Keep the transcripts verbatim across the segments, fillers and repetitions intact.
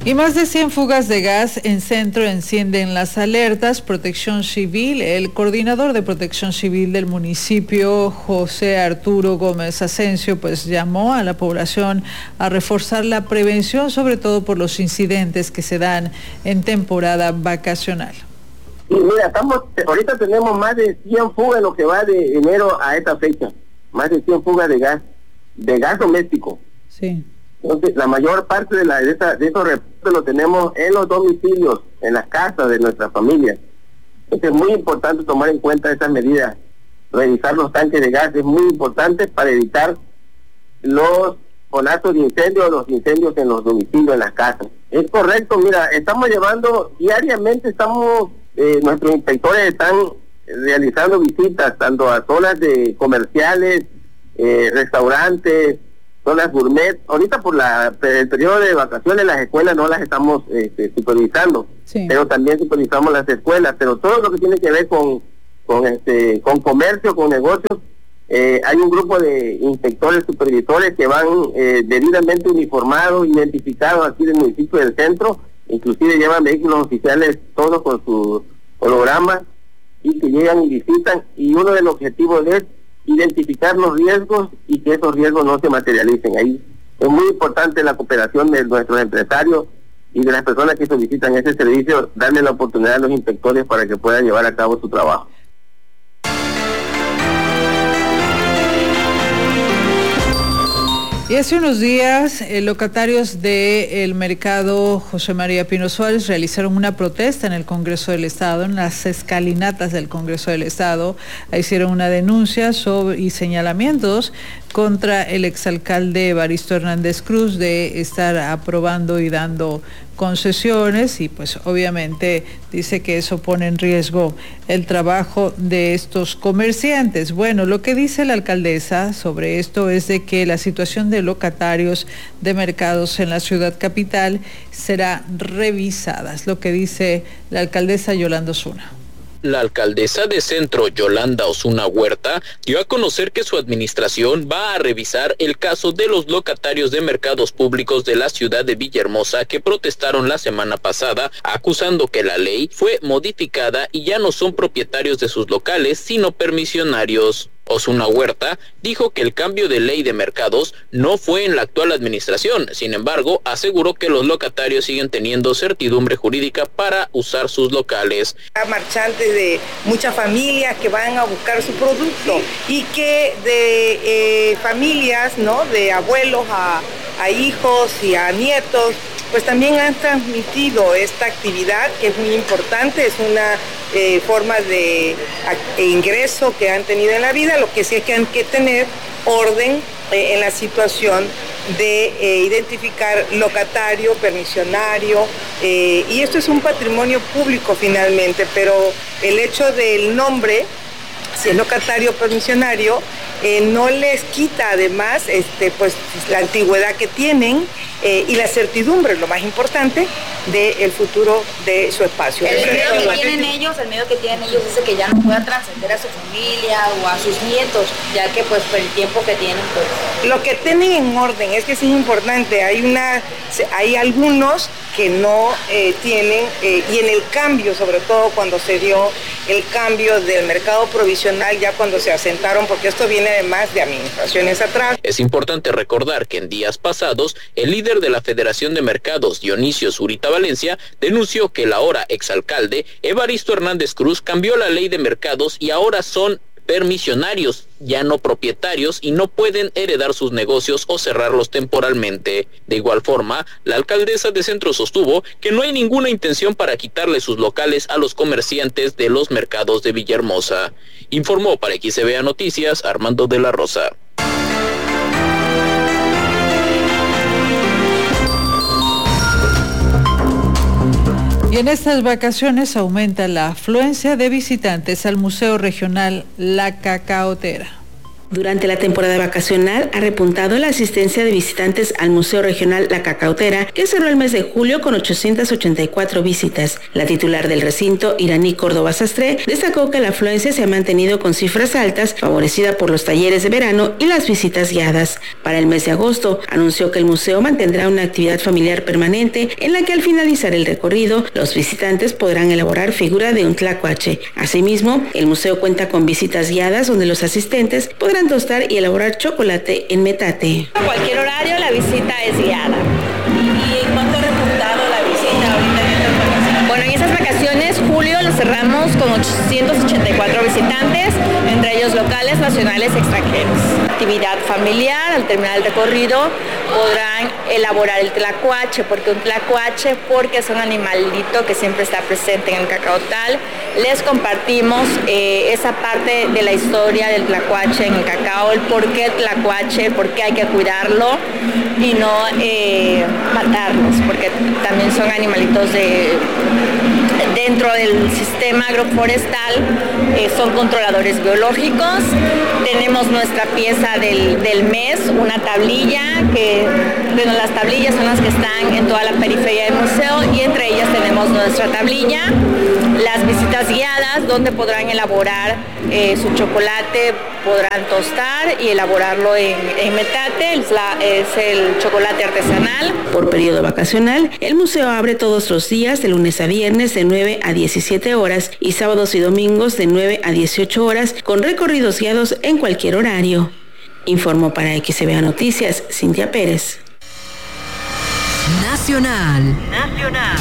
Y más de cien fugas de gas en centro encienden las alertas. Protección Civil, el coordinador de Protección Civil del municipio, José Arturo Gómez Asensio, pues llamó a la población a reforzar la prevención, sobre todo por los incidentes que se dan en temporada vacacional. Y mira, estamos, ahorita tenemos más de cien fugas en lo que va de enero a esta fecha. Más de cien fugas de gas, de gas doméstico. Sí. Entonces, la mayor parte de, la, de, esa, de esos reportes lo tenemos en los domicilios, en las casas de nuestras familias. Entonces, es muy importante tomar en cuenta esas medidas. Revisar los tanques de gas es muy importante para evitar los colapsos de incendios, los incendios en los domicilios, en las casas. Es correcto, mira, estamos llevando, diariamente estamos, eh, nuestros inspectores están realizando visitas tanto a zonas de comerciales, eh, restaurantes, zonas gourmet. Ahorita por la el periodo de vacaciones las escuelas no las estamos este, supervisando, sí. Pero también supervisamos las escuelas, pero todo lo que tiene que ver con con este con comercio, con negocios, eh, hay un grupo de inspectores supervisores que van eh, debidamente uniformados, identificados aquí del municipio del centro, inclusive llevan vehículos oficiales todos con su holograma y que llegan y visitan, y uno de los objetivos es identificar los riesgos y que esos riesgos no se materialicen. Ahí es muy importante la cooperación de nuestros empresarios y de las personas que solicitan ese servicio, darle la oportunidad a los inspectores para que puedan llevar a cabo su trabajo. Y hace unos días, eh, locatarios del mercado José María Pino Suárez realizaron una protesta en el Congreso del Estado, en las escalinatas del Congreso del Estado. Hicieron una denuncia sobre, y señalamientos contra el exalcalde Evaristo Hernández Cruz de estar aprobando y dando concesiones, y pues obviamente dice que eso pone en riesgo el trabajo de estos comerciantes. Bueno, lo que dice la alcaldesa sobre esto es de que la situación de locatarios de mercados en la ciudad capital será revisada. Es lo que dice la alcaldesa Yolanda Osuna. La alcaldesa de Centro, Yolanda Osuna Huerta, dio a conocer que su administración va a revisar el caso de los locatarios de mercados públicos de la ciudad de Villahermosa que protestaron la semana pasada, acusando que la ley fue modificada y ya no son propietarios de sus locales, sino permisionarios. Osuna Huerta dijo que el cambio de ley de mercados no fue en la actual administración, sin embargo, aseguró que los locatarios siguen teniendo certidumbre jurídica para usar sus locales. Marchantes de muchas familias que van a buscar su producto y que de eh, familias, ¿no?, de abuelos a, a hijos y a nietos, pues también han transmitido esta actividad que es muy importante, es una eh, forma de a, ingreso que han tenido en la vida. Lo que sí es que hay que tener orden eh, en la situación de eh, identificar locatario, permisionario, eh, y esto es un patrimonio público finalmente, pero el hecho del nombre, si es locatario o permisionario, eh, no les quita además este, pues, la antigüedad que tienen eh, y la certidumbre, lo más importante, del futuro de su espacio. El miedo que tienen ellos, el miedo que tienen ellos es de que ya no puedan trascender a su familia o a sus nietos, ya que pues por el tiempo que tienen, pues. Lo que tienen en orden, es que sí es importante, hay una, hay algunos que no eh, tienen, eh, y en el cambio, sobre todo cuando se dio el cambio del mercado provisional, ya cuando se asentaron, porque esto viene además de administraciones atrás. Es importante recordar que en días pasados, el líder de la Federación de Mercados, Dionisio Zurita Valencia, denunció que el ahora exalcalde Evaristo Hernández Cruz cambió la ley de mercados y ahora son permisionarios, ya no propietarios, y no pueden heredar sus negocios o cerrarlos temporalmente. De igual forma, la alcaldesa de Centro sostuvo que no hay ninguna intención para quitarle sus locales a los comerciantes de los mercados de Villahermosa. Informó para X B A Noticias Armando de la Rosa. Y en estas vacaciones aumenta la afluencia de visitantes al Museo Regional La Cacaotera. Durante la temporada vacacional ha repuntado la asistencia de visitantes al Museo Regional La Cacautera, que cerró el mes de julio con ochocientas ochenta y cuatro visitas. La titular del recinto, Iraní Córdoba Sastre, destacó que la afluencia se ha mantenido con cifras altas, favorecida por los talleres de verano y las visitas guiadas. Para el mes de agosto, anunció que el museo mantendrá una actividad familiar permanente en la que al finalizar el recorrido, los visitantes podrán elaborar figura de un tlacuache. Asimismo, el museo cuenta con visitas guiadas donde los asistentes podrán tostar y elaborar chocolate en metate. A cualquier horario la visita es guiada. ¿Y cuánto ha repuntado la visita ahorita en estas vacaciones? Bueno, en esas vacaciones, julio lo cerramos con ochocientos ochenta y cuatro visitantes, entre ellos locales, nacionales y extranjeros. Actividad familiar, al terminar el recorrido podrán elaborar el tlacuache. ¿Por qué un tlacuache? Porque es un animalito que siempre está presente en el cacautal. Les compartimos eh, esa parte de la historia del tlacuache en el cacao, el por qué el tlacuache, por qué hay que cuidarlo y no eh, matarlos, porque también son animalitos de, dentro del sistema agroforestal, eh, son controladores biológicos. Tenemos nuestra pieza del, del mes, una tablilla, que bueno, las tablillas son las que están en toda la periferia del museo y entre ellas tenemos nuestra tablilla, las visitas guiadas donde podrán elaborar eh, su chocolate, podrán tostar y elaborarlo en, en metate, es, la, es el chocolate artesanal. Por periodo vacacional, el museo abre todos los días de lunes a viernes de nueve a diecisiete horas y sábados y domingos de nueve a dieciocho horas con recorridos guiados en cualquier horario. Informó para X B A Noticias, Cintia Pérez. Nacional. Nacional.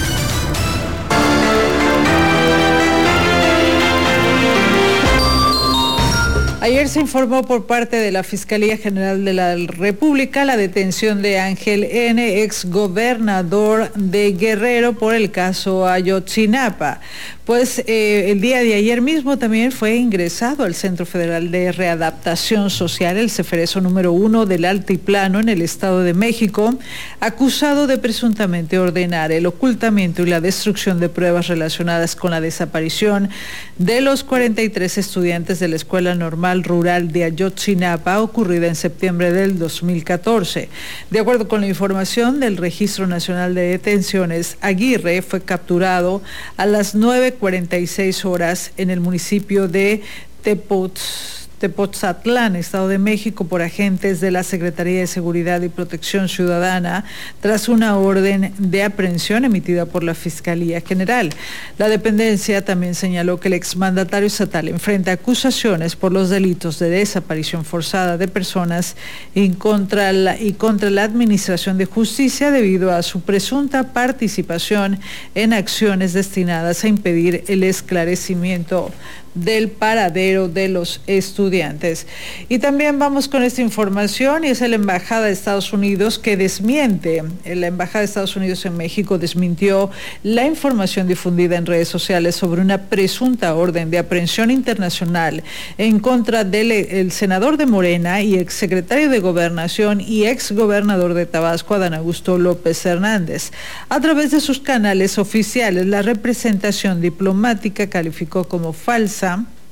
Ayer se informó por parte de la Fiscalía General de la República la detención de Ángel N., exgobernador de Guerrero, por el caso Ayotzinapa. Pues eh, el día de ayer mismo también fue ingresado al Centro Federal de Readaptación Social, el Ceferezo número uno del Altiplano en el Estado de México, acusado de presuntamente ordenar el ocultamiento y la destrucción de pruebas relacionadas con la desaparición de los cuarenta y tres estudiantes de la Escuela Normal Rural de Ayotzinapa, ocurrida en septiembre del dos mil catorce. De acuerdo con la información del Registro Nacional de Detenciones, Aguirre fue capturado a las nueve cuarenta y seis horas en el municipio de Tepotz. Tepotzatlán, Estado de México, por agentes de la Secretaría de Seguridad y Protección Ciudadana, tras una orden de aprehensión emitida por la Fiscalía General. La dependencia también señaló que el exmandatario estatal enfrenta acusaciones por los delitos de desaparición forzada de personas y contra la, y contra la Administración de Justicia debido a su presunta participación en acciones destinadas a impedir el esclarecimiento del paradero de los estudiantes. Y también vamos con esta información, y es la Embajada de Estados Unidos que desmiente, la Embajada de Estados Unidos en México desmintió la información difundida en redes sociales sobre una presunta orden de aprehensión internacional en contra del el senador de Morena y exsecretario de Gobernación y exgobernador de Tabasco, Adán Augusto López Hernández. A través de sus canales oficiales, la representación diplomática calificó como falsa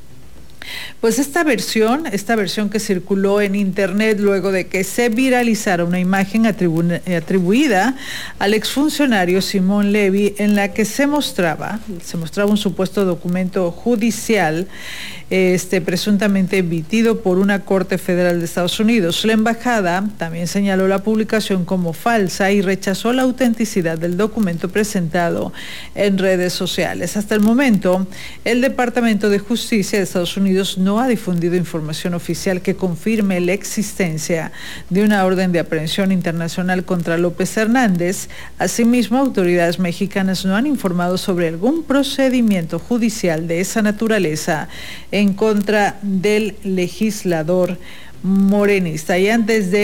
pues esta versión, esta versión que circuló en internet luego de que se viralizara una imagen atribu- atribuida al exfuncionario Simón Levy, en la que se mostraba, se mostraba un supuesto documento judicial este, presuntamente emitido por una Corte Federal de Estados Unidos. La embajada también señaló la publicación como falsa y rechazó la autenticidad del documento presentado en redes sociales. Hasta el momento, el Departamento de Justicia de Estados Unidos no ha difundido información oficial que confirme la existencia de una orden de aprehensión internacional contra López Hernández. Asimismo, autoridades mexicanas no han informado sobre algún procedimiento judicial de esa naturaleza en contra del legislador morenista. Y antes de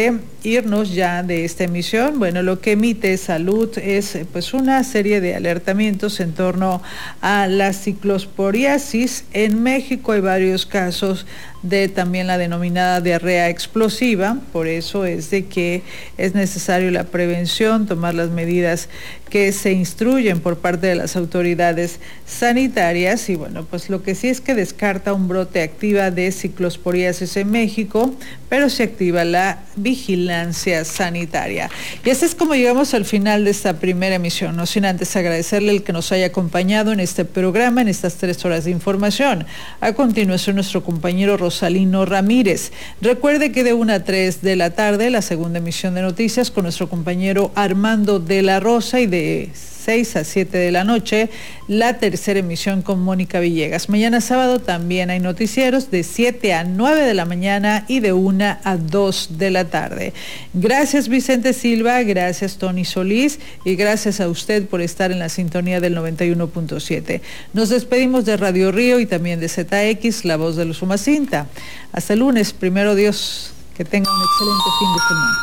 irnos ya de esta emisión, bueno, lo que emite Salud es pues una serie de alertamientos en torno a la ciclosporiasis. En México hay varios casos de también la denominada diarrea explosiva, por eso es de que es necesario la prevención, tomar las medidas que se instruyen por parte de las autoridades sanitarias. Y bueno, pues lo que sí es que descarta un brote activa de ciclosporiasis en México, pero se activa la vigilancia sanitaria. Y así es como llegamos al final de esta primera emisión, no sin antes agradecerle el que nos haya acompañado en este programa, en estas tres horas de información. A continuación, nuestro compañero Rosalino Ramírez. Recuerde que de una a tres de la tarde, la segunda emisión de noticias con nuestro compañero Armando de la Rosa, y de seis a siete de la noche, la tercera emisión con Mónica Villegas. Mañana sábado también hay noticieros de siete a nueve de la mañana y de una a dos de la tarde. Gracias Vicente Silva, gracias Tony Solís y gracias a usted por estar en la sintonía del noventa y uno punto siete. Nos despedimos de Radio Río y también de Z X, la voz de los Umacinta. Hasta el lunes, primero Dios, que tenga un excelente fin de semana.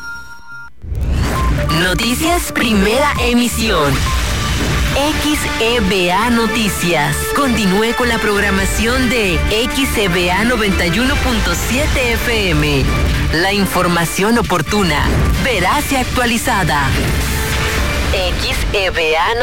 Noticias Primera Emisión. X E B A Noticias. Continúe con la programación de X E B A noventa y uno punto siete F M. La información oportuna, veraz y actualizada. X E B A